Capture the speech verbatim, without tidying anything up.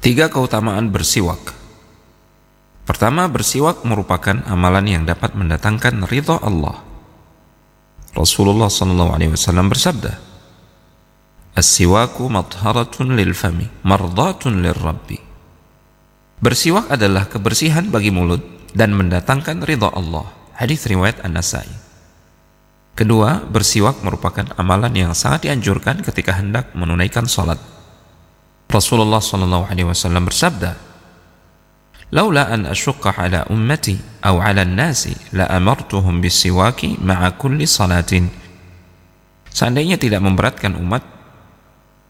Tiga keutamaan bersiwak. Pertama, bersiwak merupakan amalan yang dapat mendatangkan ridha Allah. Rasulullah sallallahu alaihi wasallam bersabda, "As-siwaku matharatun lil fami, mardatun lirrabbi." Bersiwak adalah kebersihan bagi mulut dan mendatangkan ridha Allah. Hadis riwayat An-Nasai. Kedua, bersiwak merupakan amalan yang sangat dianjurkan ketika hendak menunaikan salat. Rasulullah sallallahu alaihi wasallam bersabda, "Laula an asyqa ala ummati aw ala an-nasi la amartuhum bis-siwaki ma'a kulli salatin." Seandainya tidak memberatkan umat,